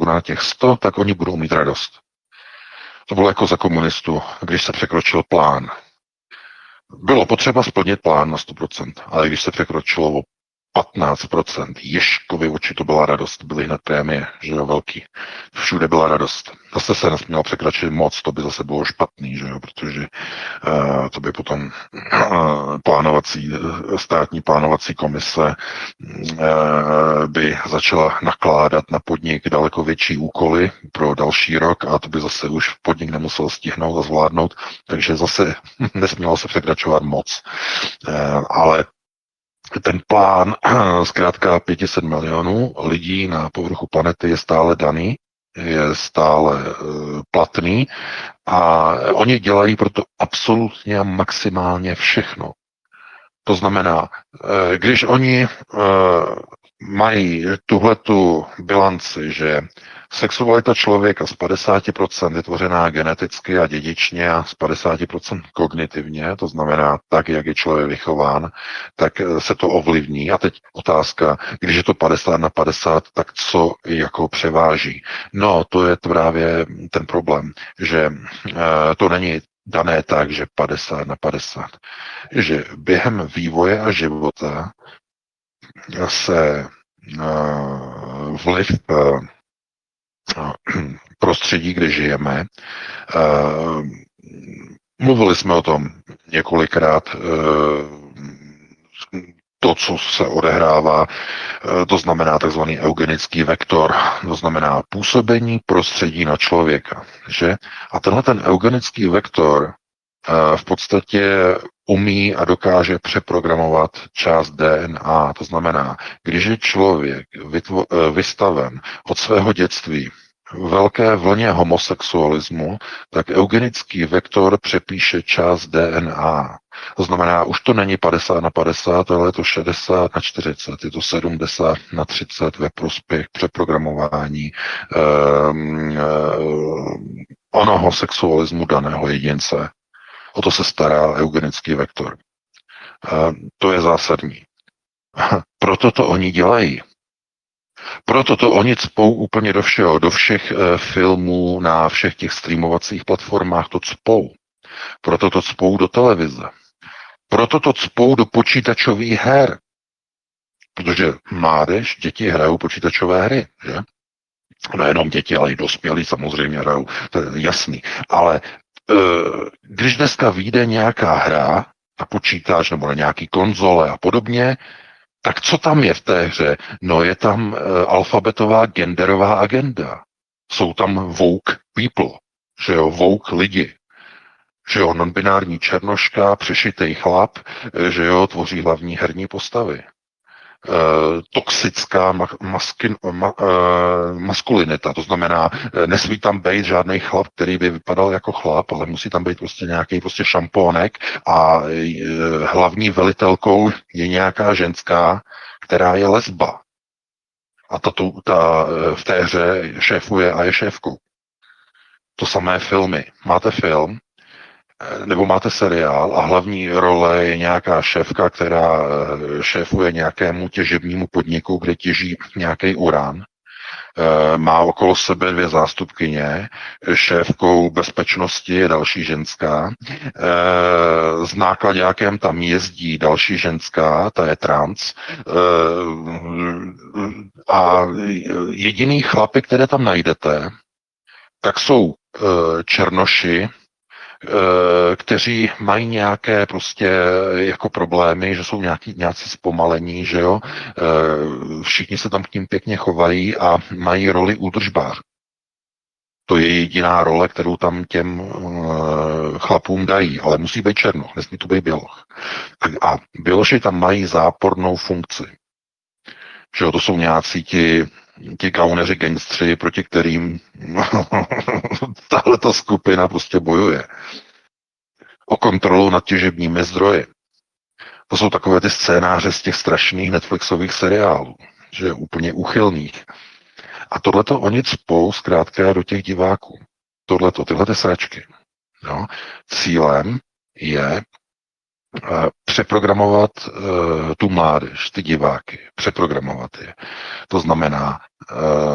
bude na těch 100, tak oni budou mít radost. To bylo jako za komunistů, když se překročil plán. Bylo potřeba splnit plán na 100%, ale když se překročilo o 15%, Ježkovi oči, to byla radost, byly hned prémie, že jo, velký. Všude byla radost. Zase se nesmělo překročit moc, to by zase bylo špatný, že jo, protože to by potom státní plánovací komise by začala nakládat na podnik daleko větší úkoly pro další rok a to by zase už podnik nemusel stihnout a zvládnout, takže zase nesmělo se překračovat moc. Ale ten plán, zkrátka 500 milionů lidí na povrchu planety je stále daný, je stále platný a oni dělají proto absolutně a maximálně všechno. To znamená, když oni mají tuhletu bilanci, že sexualita člověka z 50% je tvořená geneticky a dědičně a z 50% kognitivně, to znamená tak, jak je člověk vychován, tak se to ovlivní. A teď otázka, když je to 50/50, tak co jako převáží? No, to je právě ten problém, že to není dané tak, že 50/50. Že během vývoje a života se vliv prostředí, kde žijeme, mluvili jsme o tom několikrát, to, co se odehrává, to znamená takzvaný eugenický vektor, to znamená působení prostředí na člověka. Že? A tenhle ten eugenický vektor v podstatě umí a dokáže přeprogramovat část DNA. To znamená, když je člověk vystaven od svého dětství velké vlně homosexualismu, tak eugenický vektor přepíše část DNA. To znamená, už to není 50/50, ale je to 60/40, je to 70/30 ve prospěch přeprogramování onoho sexualismu daného jedince. O to se stará eugenický vektor. To je zásadní. Proto to oni dělají. Proto to oni cpou úplně do všeho, do všech filmů, na všech těch streamovacích platformách to cpou. Proto to cpou do televize. Proto to cpou do počítačových her. Protože mládež, děti hrajou počítačové hry, že? Nejenom děti, ale i dospělí samozřejmě hrajou, to je jasný. Ale když dneska vyjde nějaká hra na počítač nebo na nějaký konzole a podobně, tak co tam je v té hře? No je tam alfabetová genderová agenda. Jsou tam woke people, že jo, woke lidi. Že jo, non-binární černoška, přešitej chlap, že jo, tvoří hlavní herní postavy. Toxická maskulinita, to znamená, nesmí tam být žádný chlap, který by vypadal jako chlap, ale musí tam být prostě nějaký prostě šampónek a hlavní velitelkou je nějaká ženská, která je lesba. A ta v té hře šéfuje a je šéfkou. To samé filmy. Máte film, nebo máte seriál a hlavní role je nějaká šéfka, která šéfuje nějakému těžebnímu podniku, kde těží nějaký urán. Má okolo sebe 2 zástupkyně, šéfkou bezpečnosti je další ženská, s náklaďákem tam jezdí další ženská, ta je trans, a jediný chlapy, které tam najdete, tak jsou černoši, kteří mají nějaké prostě jako problémy, že jsou nějací zpomalení, že jo. Všichni se tam k ním pěkně chovají a mají roli údržbář. To je jediná role, kterou tam těm chlapům dají, ale musí být černoch, nesmí to být běloch. A běloši tam mají zápornou funkci. Že jo, to jsou nějací ti gauneři, gangstři, proti kterým tahleta skupina prostě bojuje. O kontrolu nad těžebními zdroji. To jsou takové ty scénáře z těch strašných Netflixových seriálů, že je úplně úchylných. A tohleto oni cpou zkrátka do těch diváků. Tyhle sračky. Jo. Cílem je přeprogramovat tu mládež, ty diváky, přeprogramovat je. To znamená